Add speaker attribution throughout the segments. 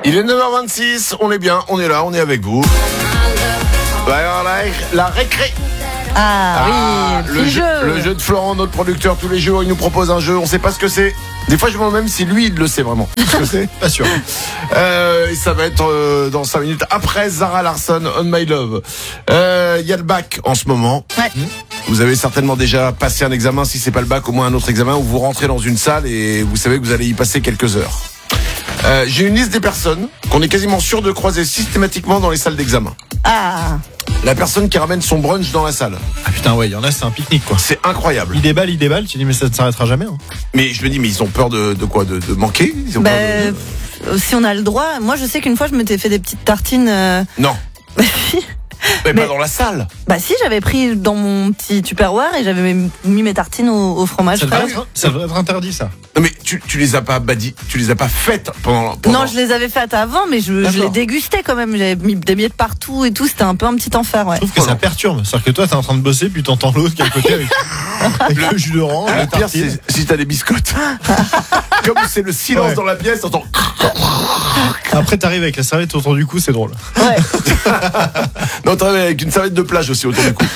Speaker 1: Il est 9h26, on est bien, on est là, on est avec vous. Alors, la récré.
Speaker 2: Ah oui,
Speaker 1: le jeu de Florent, notre producteur, tous les jours, il nous propose un jeu, on sait pas ce que c'est. Des fois, je me demande même si lui, il le sait vraiment. Ce que c'est, pas sûr. Et ça va être dans 5 minutes après Zara Larsson, On My Love. Il y a le bac en ce moment.
Speaker 2: Ouais.
Speaker 1: Vous avez certainement déjà passé un examen, si c'est pas le bac, au moins un autre examen, où vous rentrez dans une salle et vous savez que vous allez y passer quelques heures. J'ai une liste des personnes qu'on est quasiment sûr de croiser systématiquement dans les salles d'examen.
Speaker 2: Ah.
Speaker 1: La personne qui ramène son brunch dans la salle.
Speaker 3: Ah putain, ouais, il y en a, c'est un pique-nique, quoi.
Speaker 1: C'est incroyable.
Speaker 3: Il déballe, tu dis, mais ça ne s'arrêtera jamais. Hein.
Speaker 1: Mais je me dis, mais ils ont peur de quoi, de manquer, ils ont peur de...
Speaker 2: Si on a le droit, moi je sais qu'une fois je m'étais fait des petites tartines.
Speaker 1: Non.
Speaker 2: Bah si.
Speaker 1: Mais pas dans la salle.
Speaker 2: Bah si, j'avais pris dans mon petit Tupperware et j'avais mis mes tartines au fromage.
Speaker 3: Ça devrait être interdit, ça.
Speaker 1: Non mais tu les as pas tu les as pas faites pendant...
Speaker 2: Non, je les avais faites avant, mais je les dégustais quand même. J'avais mis des miettes partout et tout. C'était un peu un petit enfer, ouais.
Speaker 3: Je trouve que ça perturbe. C'est-à-dire que toi, t'es en train de bosser, puis t'entends l'autre qui est à côté avec le jus d'orange.
Speaker 1: Le pire, c'est si t'as des biscottes. Comme c'est le silence dans la pièce, t'entends...
Speaker 3: Après, t'arrives avec la serviette autour du cou, c'est drôle.
Speaker 2: Ouais.
Speaker 1: Non, t'arrives avec une serviette de plage aussi autour du cou.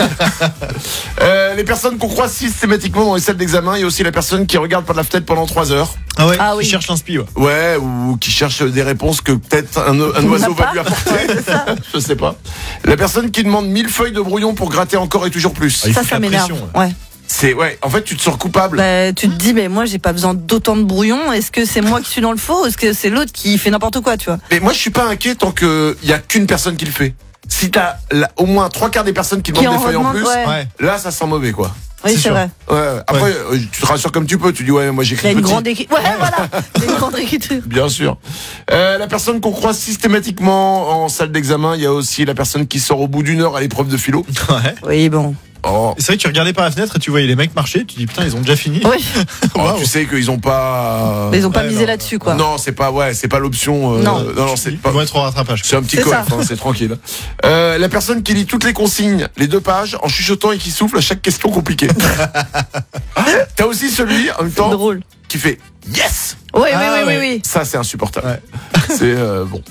Speaker 1: Les personnes qu'on croise systématiquement dans les salles d'examen, il y a aussi la personne qui regarde par la fenêtre pendant 3 heures.
Speaker 3: Ah ouais,
Speaker 2: Ah
Speaker 3: qui
Speaker 2: oui.
Speaker 3: cherche l'inspi, ouais.
Speaker 1: Ouais, ou qui cherche des réponses que peut-être un oiseau va lui apporter.
Speaker 2: Ouais,
Speaker 1: Je sais pas. La personne qui demande 1000 feuilles de brouillon pour gratter encore et toujours plus.
Speaker 3: Il faut
Speaker 2: Ça
Speaker 3: de la
Speaker 2: m'énerve.
Speaker 3: pression,
Speaker 2: Ouais.
Speaker 1: C'est, ouais, en fait, tu te sens coupable.
Speaker 2: Bah, tu te dis, mais moi j'ai pas besoin d'autant de brouillon. Est-ce que c'est moi qui suis dans le faux ou est-ce que c'est l'autre qui fait n'importe quoi, tu vois?
Speaker 1: Mais moi, je suis pas inquiet tant que y a qu'une personne qui le fait. Si t'as au moins 3/4 des personnes qui demandent des feuilles en plus,
Speaker 2: ouais.
Speaker 1: là, ça sent mauvais, quoi.
Speaker 2: Oui, c'est
Speaker 3: sûr.
Speaker 2: vrai.
Speaker 1: Ouais. Après, tu te rassures comme tu peux. Tu dis, ouais, moi
Speaker 2: Il y
Speaker 1: j'écris
Speaker 2: a une
Speaker 1: petit.
Speaker 2: grande équipe. Ouais, voilà. Il y a une grande écriture.
Speaker 1: Bien sûr. La personne qu'on croise systématiquement en salle d'examen, il y a aussi la personne qui sort au bout d'1 heure à l'épreuve de philo.
Speaker 3: Ouais.
Speaker 2: Oui, bon.
Speaker 1: Oh.
Speaker 3: C'est vrai que tu regardais par la fenêtre et tu voyais les mecs marcher, tu dis putain, ils ont déjà fini.
Speaker 2: Oui.
Speaker 1: Oh, tu sais qu'ils ont pas.
Speaker 2: Mais ils ont pas
Speaker 3: Ouais,
Speaker 2: misé
Speaker 3: non.
Speaker 2: là-dessus, quoi.
Speaker 1: Non, c'est pas l'option.
Speaker 2: Non.
Speaker 1: C'est
Speaker 3: Ils
Speaker 1: pas.
Speaker 3: vont être au rattrapage.
Speaker 1: C'est un petit
Speaker 2: C'est
Speaker 1: coff,
Speaker 2: ça.
Speaker 1: c'est tranquille. La personne qui lit toutes les consignes, les 2 pages, en chuchotant et qui souffle à chaque question compliquée. T'as aussi celui, en même temps,
Speaker 2: Drôle.
Speaker 1: qui fait yes.
Speaker 2: Oui,
Speaker 3: Ah, ouais.
Speaker 2: oui.
Speaker 1: Ça, c'est insupportable.
Speaker 3: Ouais.
Speaker 1: C'est bon.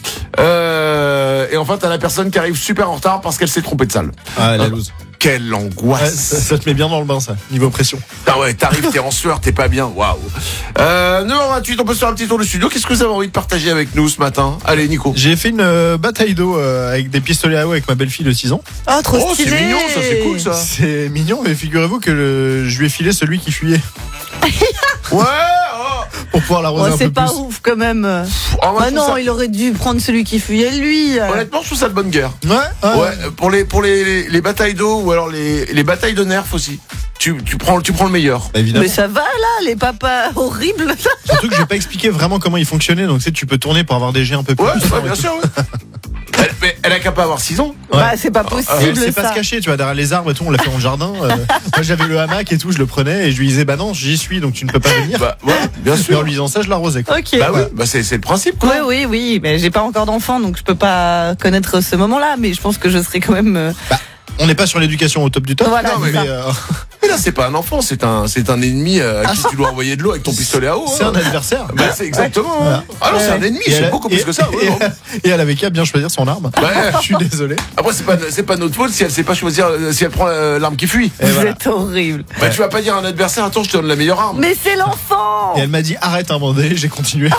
Speaker 1: Et enfin, t'as la personne qui arrive super en retard parce qu'elle s'est trompée de salle.
Speaker 3: Ah, la loose.
Speaker 1: Quelle
Speaker 3: Ouais,
Speaker 1: angoisse.
Speaker 3: ça te met bien dans le bain, ça, niveau pression.
Speaker 1: Ah ouais, t'arrives, t'es en sueur, t'es pas bien. Waouh. 9h28, on peut se faire un petit tour du studio. Qu'est-ce que vous avez envie de partager avec nous ce matin? Allez, Nico.
Speaker 3: J'ai fait une bataille d'eau avec des pistolets à eau avec ma belle-fille de 6 ans.
Speaker 2: Oh, trop
Speaker 1: Oh,
Speaker 2: stylé.
Speaker 1: c'est mignon, ça, c'est cool, ça.
Speaker 3: C'est mignon, mais figurez-vous que je lui ai filé celui qui fuyait
Speaker 1: Ouais.
Speaker 3: pour pouvoir l'arroser
Speaker 2: Oh,
Speaker 3: un
Speaker 2: c'est
Speaker 3: peu
Speaker 2: pas
Speaker 3: plus.
Speaker 2: ouf quand même.
Speaker 1: Moi, je
Speaker 2: Ah
Speaker 1: trouve
Speaker 2: non,
Speaker 1: ça-
Speaker 2: il aurait dû prendre celui qui fuyait lui.
Speaker 1: Honnêtement, je trouve ça de bonne guerre.
Speaker 3: Ouais.
Speaker 1: Ouais, pour les batailles d'eau ou alors les batailles de nerfs aussi. Tu prends le meilleur.
Speaker 3: Bah, évidemment.
Speaker 2: Mais ça va là, les papas horribles.
Speaker 3: Surtout que j'ai pas expliqué vraiment comment il fonctionnait, donc tu peux tourner pour avoir des jets un peu plus.
Speaker 1: Ouais,
Speaker 3: puissants et
Speaker 1: bien
Speaker 3: tout.
Speaker 1: sûr. Ouais. Mais elle a qu'à pas avoir 6 ans.
Speaker 3: Ouais.
Speaker 2: Bah, c'est pas possible
Speaker 3: Elle sait pas
Speaker 2: ça.
Speaker 3: se cacher, tu vois, derrière les arbres et tout, on l'a fait dans le jardin. Moi j'avais le hamac et tout, je le prenais et je lui disais bah non, j'y suis donc tu ne peux pas venir.
Speaker 1: Bah ouais, bien
Speaker 3: Et
Speaker 1: sûr.
Speaker 3: en lui disant ça, je l'arrosais quoi.
Speaker 2: Ok.
Speaker 1: Bah oui, bah c'est le principe quoi.
Speaker 2: Oui, mais j'ai pas encore d'enfant donc je peux pas connaître ce moment-là, mais je pense que je serai quand même.
Speaker 3: On n'est pas sur l'éducation au top du top.
Speaker 2: Voilà,
Speaker 1: Non,
Speaker 2: c'est
Speaker 1: mais
Speaker 2: ça.
Speaker 1: Mais là c'est pas un enfant, c'est un ennemi à qui tu dois envoyer de l'eau avec ton pistolet à eau.
Speaker 3: C'est
Speaker 1: hein.
Speaker 3: un adversaire.
Speaker 1: Bah c'est exactement.
Speaker 3: Voilà.
Speaker 1: Hein. Ah non, c'est un ennemi,
Speaker 3: Et
Speaker 1: c'est
Speaker 3: elle-
Speaker 1: beaucoup plus que ça. Ouais, non.
Speaker 3: Et elle avait qu'à bien choisir son arme.
Speaker 1: Ouais.
Speaker 3: Je suis désolé.
Speaker 1: Après c'est pas notre faute si elle sait pas choisir, si elle prend l'arme qui fuit.
Speaker 3: Et
Speaker 2: Vous
Speaker 3: voilà.
Speaker 2: êtes horrible.
Speaker 1: Bah tu vas pas dire à un adversaire attends je te donne la meilleure arme.
Speaker 2: Mais c'est l'enfant.
Speaker 3: Et elle m'a dit arrête un moment donné, j'ai continué.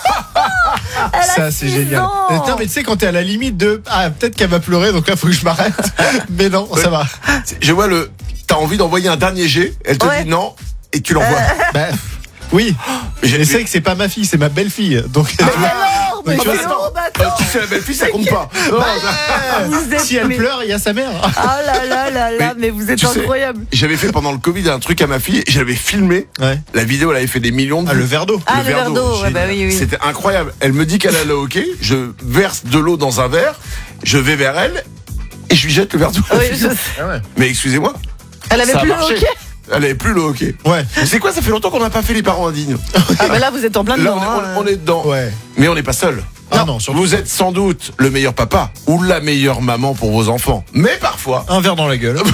Speaker 2: Elle
Speaker 3: Ça
Speaker 2: a
Speaker 3: c'est
Speaker 2: 6
Speaker 3: génial.
Speaker 2: ans.
Speaker 3: Non mais tu sais quand t'es à la limite de peut-être qu'elle va pleurer donc là faut que je m'arrête. Mais non, ça va.
Speaker 1: Je vois t'as envie d'envoyer un dernier jet, elle te
Speaker 2: Ouais.
Speaker 1: dit non et tu l'envoies.
Speaker 3: Bah, oui.
Speaker 1: J'ai-
Speaker 3: Mais c'est que c'est pas ma fille, c'est ma belle-fille. Donc
Speaker 2: Alors, mais
Speaker 3: tu vois,
Speaker 2: c'est bon, bah attends.
Speaker 1: tu sais la belle-fille ça compte pas. Non,
Speaker 2: Vous êtes
Speaker 3: si elle
Speaker 2: mais-
Speaker 3: pleure, il y a sa mère.
Speaker 2: Ah là, mais vous êtes
Speaker 1: tu sais,
Speaker 2: incroyable.
Speaker 1: J'avais fait pendant le Covid un truc à ma fille, j'avais filmé.
Speaker 3: Ouais.
Speaker 1: La vidéo, elle avait fait des millions de
Speaker 3: Ah,
Speaker 1: vues.
Speaker 3: le verre d'eau.
Speaker 2: Ah, le verre d'eau, ouais, bah oui.
Speaker 1: C'était incroyable. Elle me dit qu'elle allait au hockey, je verse de l'eau dans un verre, je vais vers elle et je lui jette le verre d'eau.
Speaker 2: Oui, je sais.
Speaker 3: Ah ouais.
Speaker 1: Mais excusez-moi,
Speaker 2: Elle avait
Speaker 1: ça a
Speaker 2: plus le
Speaker 1: marché.
Speaker 2: hockey.
Speaker 1: Elle avait plus le hockey.
Speaker 3: Ouais.
Speaker 1: C'est quoi, ça fait longtemps qu'on n'a pas fait les parents indignes.
Speaker 2: Ah bah là vous êtes en plein
Speaker 1: Là,
Speaker 2: dedans.
Speaker 1: on est dedans.
Speaker 3: Ouais.
Speaker 1: Mais on n'est pas seul.
Speaker 3: Ah non, surtout
Speaker 1: Vous êtes sans doute le meilleur papa ou la meilleure maman pour vos enfants. Mais parfois,
Speaker 3: un verre dans la gueule.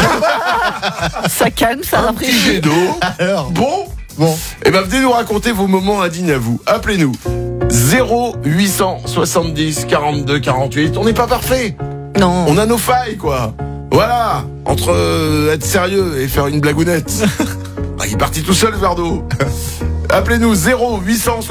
Speaker 2: Ça calme, ça
Speaker 1: un petit
Speaker 2: rafraîchit.
Speaker 1: jet d'eau.
Speaker 3: Alors,
Speaker 1: Bon,
Speaker 3: bon.
Speaker 1: et ben venez nous raconter vos moments indignes à vous. Appelez-nous. 0870 42 48. On n'est pas parfait.
Speaker 2: Non.
Speaker 1: On a nos failles, quoi. Voilà. Entre être sérieux et faire une blagounette. Il est parti tout seul, le verre d'eau. Appelez-nous 0870